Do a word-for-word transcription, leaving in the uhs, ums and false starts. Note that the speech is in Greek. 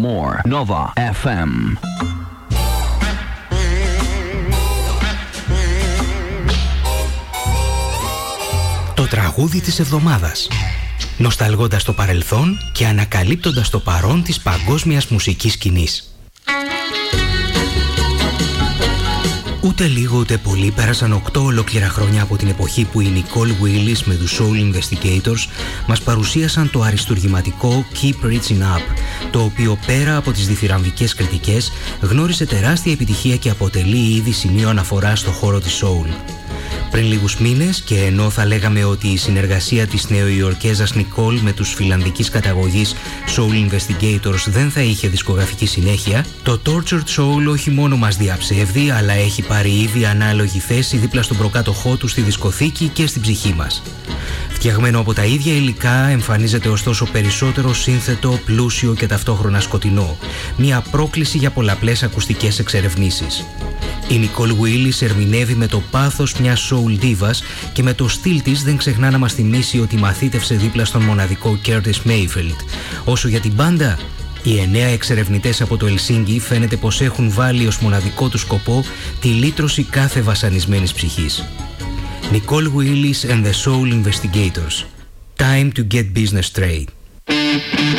more. Nova εφ εμ. Το τραγούδι της εβδομάδας. Νοσταλγώντας το παρελθόν και ανακαλύπτοντας το παρόν της παγκόσμιας μουσικής σκηνής. Ούτε λίγο ούτε πολύ πέρασαν οκτώ ολόκληρα χρόνια από την εποχή που η Nicole Willis με τους Soul Investigators μας παρουσίασαν το αριστουργηματικό Keep Reaching Up, το οποίο πέρα από τις διθυραμβικές κριτικές γνώρισε τεράστια επιτυχία και αποτελεί ήδη σημείο αναφορά στο χώρο της Soul. Πριν λίγους μήνες, και ενώ θα λέγαμε ότι η συνεργασία της νεοϊορκέζας Nicole με τους φιλανδικής καταγωγής Soul Investigators δεν θα είχε δισκογραφική συνέχεια, το Tortured Soul όχι μόνο μας διαψεύδει, αλλά έχει πάρει ήδη ανάλογη θέση δίπλα στον προκάτοχό του στη δισκοθήκη και στην ψυχή μας. Φτιαγμένο από τα ίδια υλικά, εμφανίζεται ωστόσο περισσότερο σύνθετο, πλούσιο και ταυτόχρονα σκοτεινό. Μια πρόκληση για πολλαπλές ακουστικές εξερευνήσεις. Η Nicole Willis ερμηνεύει με το πάθος μιας soul divas και με το στυλ της δεν ξεχνά να μας θυμίσει ότι μαθήτευσε δίπλα στον μοναδικό Curtis Mayfield. Όσο για την μπάντα, οι εννέα εξερευνητές από το Ελσίνκι φαίνεται πως έχουν βάλει ως μοναδικό του σκοπό τη λύτρωση κάθε βασανισμένης ψυχής. Nicole Willis and the Soul Investigators. Time to get business straight.